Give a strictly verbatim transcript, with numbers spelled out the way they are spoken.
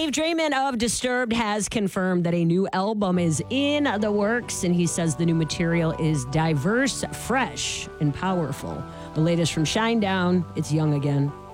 Dave Draymond of Disturbed has confirmed that a new album is in the works, and he says the new material is diverse, fresh, and powerful. The latest from Shinedown, it's Young Again.